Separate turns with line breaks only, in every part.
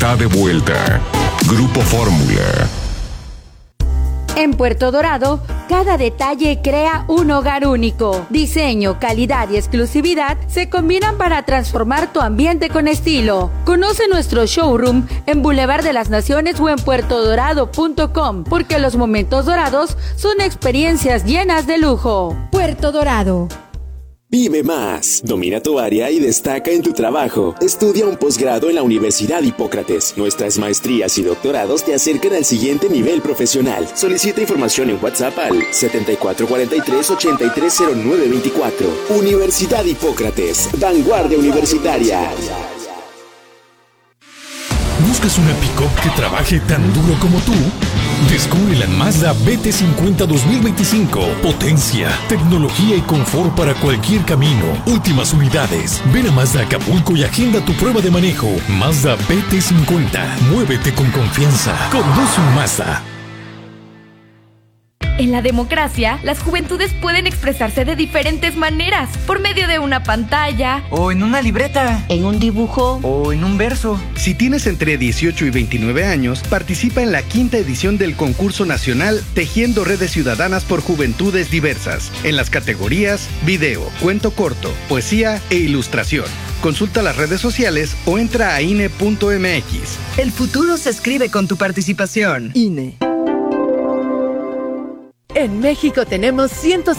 está de vuelta. Grupo Fórmula.
En Puerto Dorado, cada detalle crea un hogar único. Diseño, calidad y exclusividad se combinan para transformar tu ambiente con estilo. Conoce nuestro showroom en Boulevard de las Naciones o en puertodorado.com, porque los momentos dorados son experiencias llenas de lujo. Puerto Dorado.
Vive más. Domina tu área y destaca en tu trabajo. Estudia un posgrado en la Universidad Hipócrates. Nuestras maestrías y doctorados te acercan al siguiente nivel profesional. Solicita información en WhatsApp al 7443-830924. Universidad Hipócrates. Vanguardia universitaria.
¿Buscas una pick-up que trabaje tan duro como tú? Descubre la Mazda BT50 2025. Potencia, tecnología y confort para cualquier camino. Últimas unidades. Ven a Mazda Acapulco y agenda tu prueba de manejo. Mazda BT50. Muévete con confianza. Conduce un Mazda.
En la democracia, las juventudes pueden expresarse de diferentes maneras, por medio de una pantalla,
o en una libreta,
en un dibujo,
o en un verso.
Si tienes entre 18 y 29 años, participa en la 5ª edición del concurso nacional Tejiendo Redes Ciudadanas por Juventudes Diversas, en las categorías video, cuento corto, poesía e ilustración. Consulta las redes sociales o entra a INE.mx.
El futuro se escribe con tu participación.
INE. En México tenemos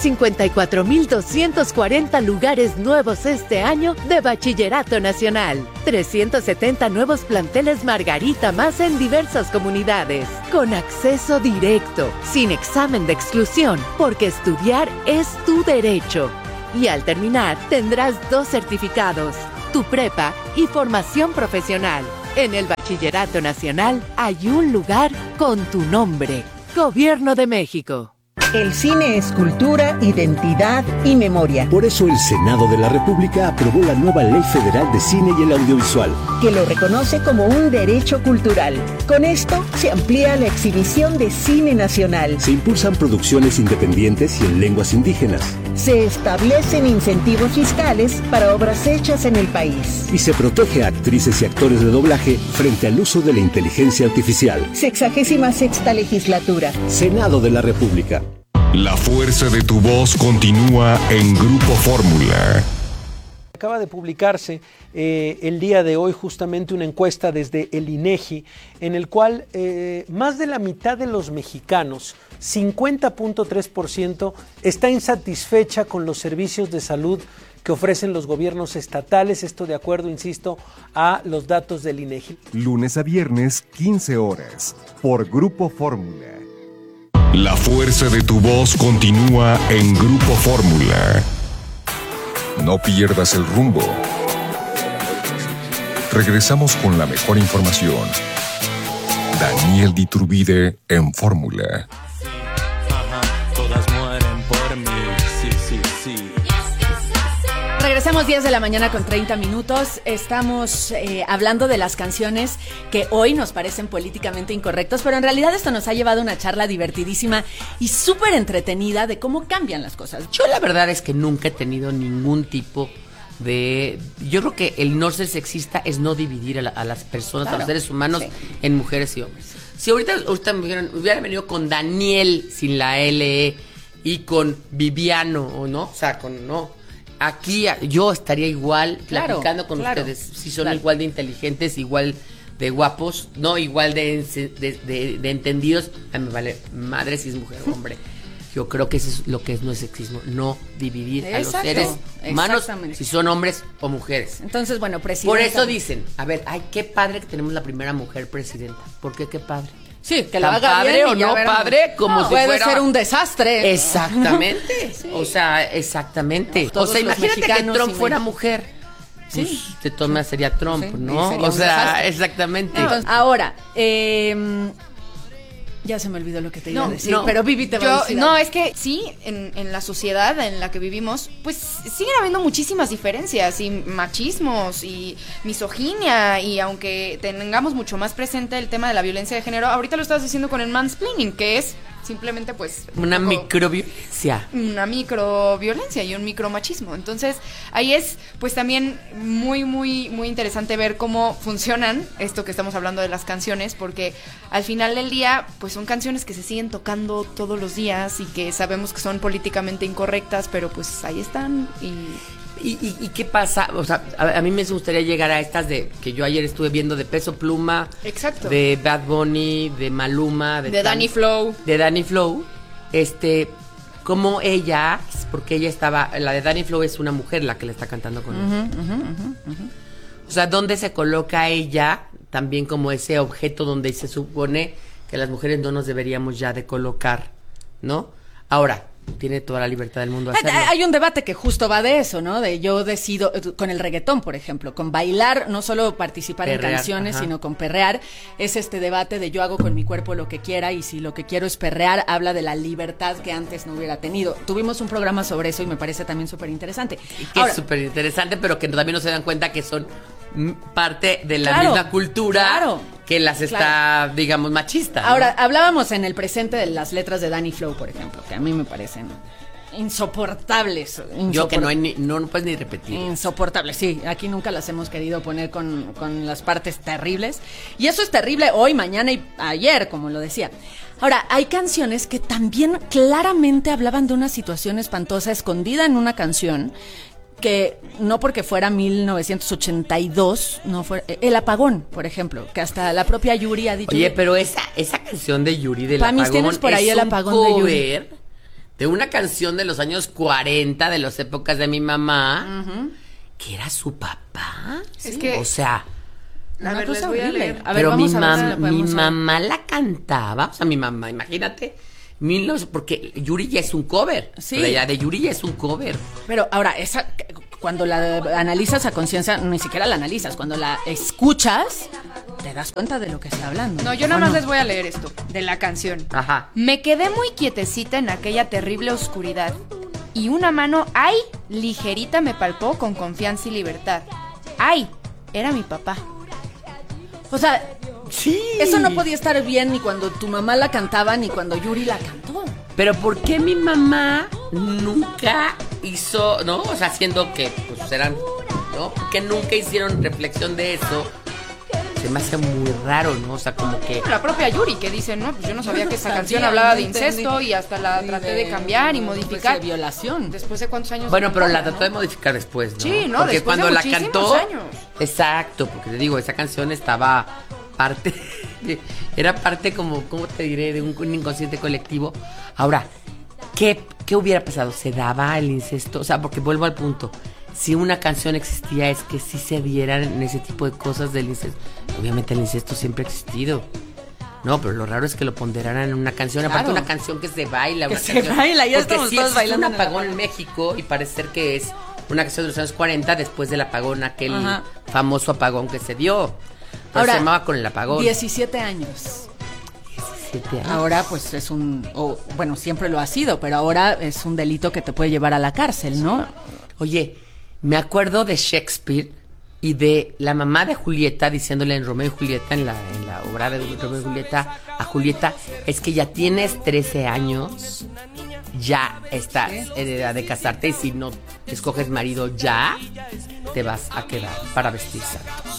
154,240 lugares nuevos este año de Bachillerato Nacional. 370 nuevos planteles Margarita más en diversas comunidades. Con acceso directo, sin examen de exclusión, porque estudiar es tu derecho. Y al terminar tendrás 2 certificados, tu prepa y formación profesional. En el Bachillerato Nacional hay un lugar con tu nombre. Gobierno de México.
El cine es cultura, identidad y memoria.
Por eso el Senado de la República aprobó la nueva Ley Federal de Cine y el Audiovisual,
que lo reconoce como un derecho cultural. Con esto se amplía la exhibición de cine nacional.
Se impulsan producciones independientes y en lenguas indígenas.
Se establecen incentivos fiscales para obras hechas en el país.
Y se protege a actrices y actores de doblaje frente al uso de la inteligencia artificial.
66ª legislatura.
Senado de la República.
La fuerza de tu voz continúa en Grupo Fórmula.
Acaba de publicarse el día de hoy justamente una encuesta desde el INEGI en el cual más de la mitad de los mexicanos, 50.3%, está insatisfecha con los servicios de salud que ofrecen los gobiernos estatales, esto de acuerdo, insisto, a los datos del INEGI.
Lunes a viernes, 15 horas, por Grupo Fórmula.
La fuerza de tu voz continúa en Grupo Fórmula. No pierdas el rumbo. Regresamos con la mejor información. Daniel Diturbide en Fórmula.
Todas mueren por mí. Sí.
Regresamos 10 de la mañana con 30 minutos. Estamos hablando de las canciones que hoy nos parecen políticamente incorrectas, pero en realidad esto nos ha llevado a una charla divertidísima y súper entretenida de cómo cambian las cosas.
Yo la verdad es que nunca he tenido ningún tipo de... Yo creo que el no ser sexista es no dividir a las personas, claro, a los seres humanos, sí, en mujeres y hombres. Si ahorita me hubiera venido con Daniel sin la L y con Viviano, ¿o no? O sea, con no... Aquí yo estaría igual, claro, platicando con ustedes, si son igual de inteligentes, igual de guapos, no igual de entendidos. A mí me vale madre si es mujer o hombre. Yo creo que eso es lo que no es sexismo, no dividir a los seres humanos si son hombres o mujeres.
Entonces, bueno, presidenta.
Por eso dicen, a ver, ay, qué padre que tenemos la primera mujer presidenta. ¿Por qué? Qué padre.
Sí, que lo haga padre bien
o no padre, como
no,
si
puede
fuera...
ser un desastre.
Exactamente. Sí. O sea, exactamente.
Todos
o sea, imagínate que Trump fuera mujer.
Sí.
Pues, de todas maneras sería Trump, sí,
o
¿no?
sea,
exactamente.
Entonces, ahora, ya se me olvidó lo que te iba a decir, pero Vivi te va a decir.
No, es que sí, en la sociedad en la que vivimos, pues siguen habiendo muchísimas diferencias y machismos y misoginia, y aunque tengamos mucho más presente el tema de la violencia de género, ahorita lo estabas diciendo con el mansplaining, que es simplemente pues...
Una microviolencia.
Una microviolencia y un micromachismo. Entonces, ahí es pues también muy, muy, muy interesante ver cómo funcionan esto que estamos hablando de las canciones, porque al final del día, pues son canciones que se siguen tocando todos los días y que sabemos que son políticamente incorrectas, pero pues ahí están
¿Y qué pasa? O sea, a mí me gustaría llegar a estas de que yo ayer estuve viendo de Peso Pluma,
exacto,
de Bad Bunny, de Maluma,
de Danny Flow.
De Danny Flow, como ella, porque ella estaba, la de Danny Flow es una mujer la que le está cantando con él. O sea, ¿dónde se coloca ella también como ese objeto donde se supone que las mujeres no nos deberíamos ya de colocar, ¿no? Ahora, tiene toda la libertad del mundo a hacerlo.
Hay un debate que justo va de eso, ¿no? De yo decido, con el reggaetón, por ejemplo, con bailar, no solo participar perrear, en canciones, sino con perrear, es este debate de yo hago con mi cuerpo lo que quiera y si lo que quiero es perrear, habla de la libertad que antes no hubiera tenido. Tuvimos un programa sobre eso y me parece también súper interesante.
Es súper interesante, pero que también no se dan cuenta que son parte de la misma cultura que las está, digamos, machista, ¿no?
Ahora, hablábamos en el presente de las letras de Danny Flow, por ejemplo, que a mí me parecen insoportables.
Yo que no puedes ni repetir.
Insoportables, sí. Aquí nunca las hemos querido poner con las partes terribles. Y eso es terrible hoy, mañana y ayer, como lo decía. Ahora, hay canciones que también claramente hablaban de una situación espantosa escondida en una canción, que no porque fuera 1982, no fue el apagón, por ejemplo, que hasta la propia Yuri ha dicho.
Oye, pero esa canción de Yuri del apagón,
tienes por ahí
es
el apagón de Yuri,
de una canción de los años 40, de las épocas de mi mamá, que era su papá.
Es que,
o sea,
a ver, les voy a leer.
A ver, pero mi mamá la cantaba, o sea, mi mamá, imagínate. Porque Yuri ya es un cover.
Sí.
La de Yuri ya es un cover.
Pero ahora, cuando la analizas a conciencia, ni siquiera la analizas. Cuando la escuchas, te das cuenta de lo que está hablando.
No, yo nada más les voy a leer esto, de la canción.
Ajá.
Me quedé muy quietecita en aquella terrible oscuridad. Y una mano, ¡ay!, ligerita me palpó con confianza y libertad. ¡Ay!, era mi papá.
O sea...
Sí.
Eso no podía estar bien ni cuando tu mamá la cantaba ni cuando Yuri la cantó.
Pero ¿por qué mi mamá nunca hizo, no? O sea, siendo que pues eran, ¿no? ¿Por nunca hicieron reflexión de eso? Se me hace muy raro, ¿no? O sea, como que...
La propia Yuri que dice, no, pues yo no sabía que esa canción hablaba de incesto y hasta la traté de cambiar y modificar.
De violación.
Después de cuántos años.
Bueno, pero la trató de modificar después, ¿no?
Sí, ¿no?
Porque
después
cuando
de
la cantó...
años.
Exacto, porque te digo, esa canción estaba parte... Era parte como, ¿cómo te diré? De un inconsciente colectivo. Ahora, ¿qué hubiera pasado? ¿Se daba el incesto? O sea, porque vuelvo al punto. Si una canción existía es que sí se dieran en ese tipo de cosas del incesto. Obviamente el incesto siempre ha existido. No, pero lo raro es que lo ponderaran en una canción. Claro. Aparte una canción que se baila.
Que se baila, ya estamos todos bailando.
Un apagón en México y parece ser que es una canción de los años 40 después del apagón, aquel famoso apagón que se dio. Pero ahora, se llamaba con el apagón.
17 años.
17 años.
Ahora pues es bueno, siempre lo ha sido, pero ahora es un delito que te puede llevar a la cárcel, ¿no?
Oye, me acuerdo de Shakespeare y de la mamá de Julieta diciéndole en Romeo y Julieta, en la obra de Romeo y Julieta, a Julieta, es que ya tienes 13 años, ya estás en edad de casarte y si no escoges marido ya, te vas a quedar para vestir santos.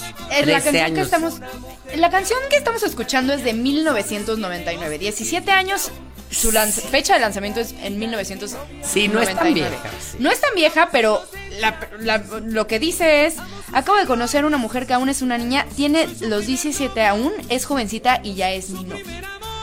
La canción que estamos escuchando es de 1999, 17 años. Su fecha de lanzamiento es en 1999.
Sí, no es tan vieja. Sí.
No es tan vieja, pero lo que dice es: acabo de conocer a una mujer que aún es una niña, tiene los 17 aún, es jovencita y ya es mi novia.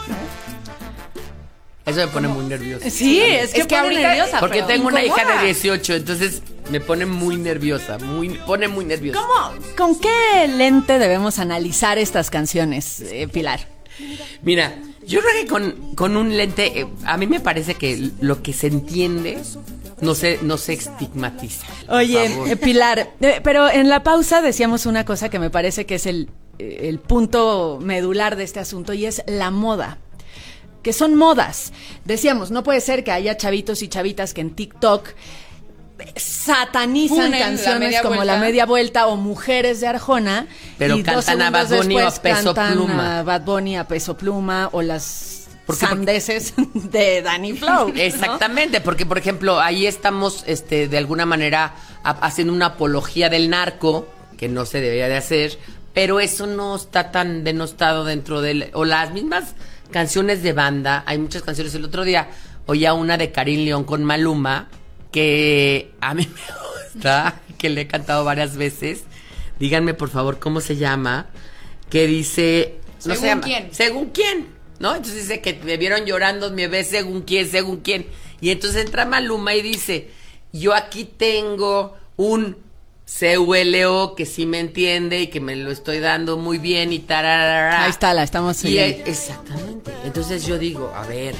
Eso me pone muy nerviosa.
Sí, es que ahorita nerviosa.
Porque tengo una hija de 18, entonces me pone muy nerviosa, pone muy nerviosa.
¿Con qué lente debemos analizar estas canciones, Pilar?
Mira, yo creo que con un lente, a mí me parece que lo que se entiende no se estigmatiza.
Oye, Pilar, pero en la pausa decíamos una cosa que me parece que es el punto medular de este asunto y es la moda. Que son modas. Decíamos, no puede ser que haya chavitos y chavitas que en TikTok satanizan canciones como La Media Vuelta o Mujeres de
Arjona, pero
y
cantan a Bad Bunny o a Peso Pluma.
A Bad Bunny, a Peso Pluma, o las sandeces de Danny Flow.
Exactamente, ¿no? Porque, por ejemplo, ahí estamos de alguna manera haciendo una apología del narco, que no se debería de hacer, pero eso no está tan denostado dentro del... O las mismas canciones de banda, hay muchas canciones. El otro día oía una de Karim León con Maluma, que a mí me gusta, que le he cantado varias veces. Díganme, por favor, ¿cómo se llama? Que dice... No
¿Según
se llama,
quién?
¿Según quién? ¿No? Entonces dice que me vieron llorando, me ves según quién. Y entonces entra Maluma y dice, yo aquí tengo un CULO que sí me entiende y que me lo estoy dando muy bien y tararara.
Ahí está, la estamos siguiendo.
Exactamente. Entonces yo digo, a ver.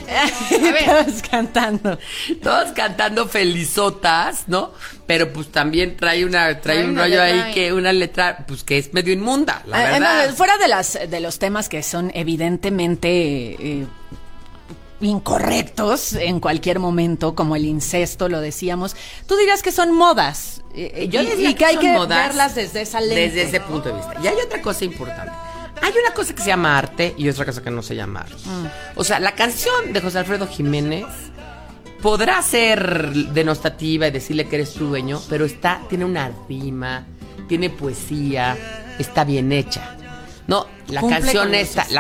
Todos cantando felizotas, ¿no? Pero pues también trae un rollo ahí que una letra, pues que es medio inmunda, la verdad.
Fuera de los temas que son evidentemente incorrectos en cualquier momento, como el incesto, lo decíamos, tú dirías que son modas.
Yo diría
y que hay
son
que
modas
verlas desde esa lente.
Desde ese punto de vista. Y hay otra cosa importante. Hay una cosa que se llama arte y otra cosa que no se llama arte. O sea, la canción de José Alfredo Jiménez podrá ser denostativa y decirle que eres tu dueño, pero tiene una rima, tiene poesía, está bien hecha. No, la canción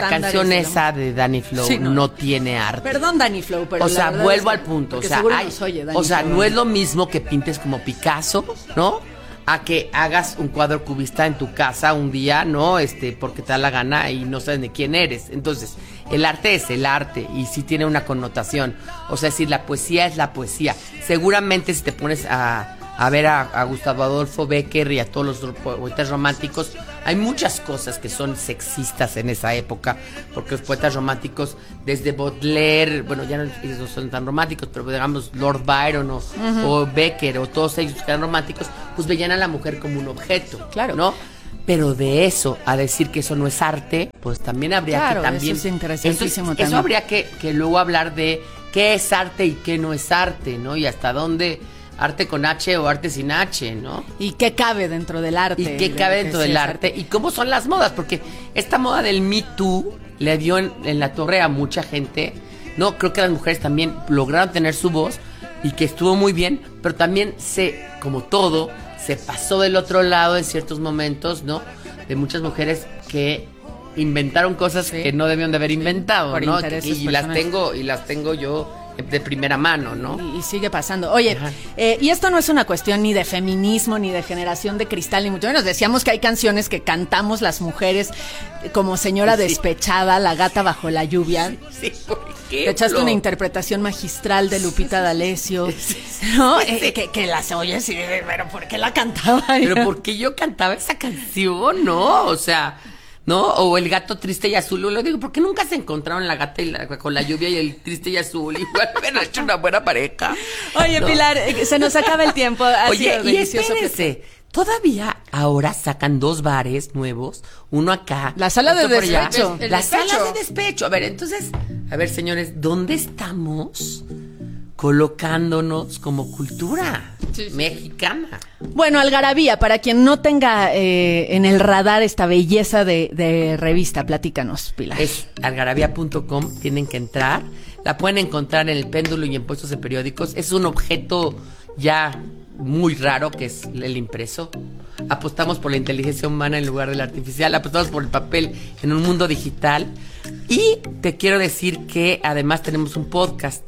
esa de Danny Flow sí, no tiene arte.
Perdón, Danny Flow, pero
o sea, vuelvo
es
al punto. O
Flow,
sea, no es lo mismo que pintes como Picasso, ¿no? A que hagas un cuadro cubista en tu casa un día, ¿no? Porque te da la gana y no sabes de quién eres. Entonces, el arte es el arte y sí tiene una connotación. O sea, es decir, la poesía es la poesía. Seguramente si te pones a ver a Gustavo Adolfo Bécquer y a todos los poetas románticos, hay muchas cosas que son sexistas en esa época, porque los poetas románticos, desde Baudelaire, bueno, ya no son tan románticos, pero digamos Lord Byron o Bécquer o todos ellos que eran románticos, pues veían a la mujer como un objeto,
claro,
¿no? Pero de eso a decir que eso no es arte, pues también habría que también...
Eso es interesantísimo también.
Eso habría que luego hablar de qué es arte y qué no es arte, ¿no? Y hasta dónde... Arte con H o arte sin H, ¿no?
¿Y qué cabe dentro del arte?
¿Y qué cabe dentro del arte? ¿Y cómo son las modas? Porque esta moda del Me Too le dio en la torre a mucha gente, ¿no? Creo que las mujeres también lograron tener su voz y que estuvo muy bien, pero también como todo, se pasó del otro lado en ciertos momentos, ¿no? De muchas mujeres que inventaron cosas que no debían de haber inventado, ¿no? Y las tengo yo de primera mano, ¿no?
Y sigue pasando. Oye, y esto no es una cuestión ni de feminismo, ni de generación de cristal, ni mucho menos. Decíamos que hay canciones que cantamos las mujeres como Señora Despechada, La gata bajo la lluvia.
Sí,
te echaste una interpretación magistral de Lupita D'Alessio, ¿no? Que las oyes y dices, pero ¿por qué la cantaba?
Pero ¿por qué yo cantaba esa canción? No, o sea... ¿no? O el gato triste y azul. Lo digo, ¿por qué nunca se encontraron la gata con la lluvia y el triste y azul? Igual hubieran hecho una buena pareja.
Oye, ¿no? Pilar, se nos acaba el tiempo.
Oye, y espérense, todavía ahora sacan 2 bares nuevos, uno acá.
La sala de despecho.
La sala de despecho. A ver, entonces, señores, ¿dónde estamos colocándonos como cultura mexicana?
Bueno, Algarabía, para quien no tenga en el radar esta belleza de revista, platícanos, Pilar.
Es algarabía.com, tienen que entrar, la pueden encontrar en el péndulo y en puestos de periódicos. Es un objeto ya muy raro que es el impreso. Apostamos por la inteligencia humana en lugar de la artificial, apostamos por el papel en un mundo digital. Y te quiero decir que además tenemos un podcast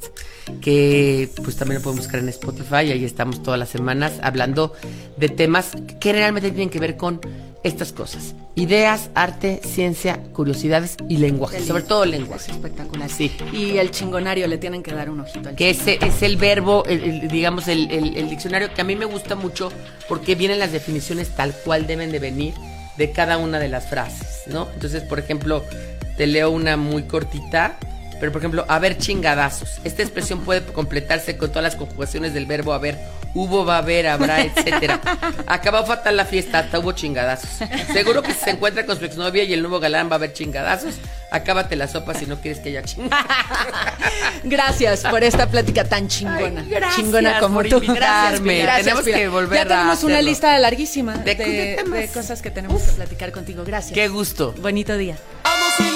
que pues también lo pueden buscar en Spotify, ahí estamos todas las semanas hablando de temas que realmente tienen que ver con estas cosas: ideas, arte, ciencia, curiosidades y lenguaje, sobre todo lenguaje.
Es espectacular.
Sí.
Y el chingonario, le tienen que dar un ojito al
que ese es el verbo, digamos el diccionario, que a mí me gusta mucho porque vienen las definiciones tal cual deben de venir de cada una de las frases, ¿no? Entonces, por ejemplo, te leo una muy cortita. Pero, por ejemplo, haber chingadazos. Esta expresión puede completarse con todas las conjugaciones del verbo haber. Hubo, va a haber, habrá, etcétera. Acabó fatal la fiesta, hasta hubo chingadazos. Seguro que si se encuentra con su exnovia y el nuevo galán va a haber chingadazos. Acábate la sopa si no quieres que haya chingadazos.
Gracias por esta plática tan chingona.
Ay, gracias
chingona como tú.
Gracias, tenemos
Pilar.
que volver
ya tenemos una lista larguísima
de
cosas que tenemos que platicar contigo. Gracias.
Qué gusto.
Bonito día.